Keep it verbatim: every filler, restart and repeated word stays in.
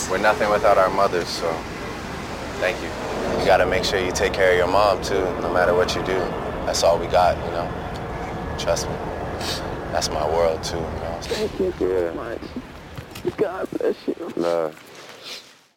we're nothing without our mothers, so thank you. You gotta make sure you take care of your mom, too, no matter what you do. That's all we got, you know? Trust me. That's my world, too, you know? Thank you very much. God bless you. Love.